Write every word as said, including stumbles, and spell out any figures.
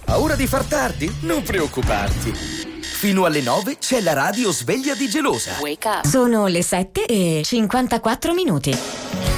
Paura di far tardi? Non preoccuparti. Fino alle nove c'è la radio sveglia di Gelosa. Wake up. Sono le sette e cinquantaquattro minuti.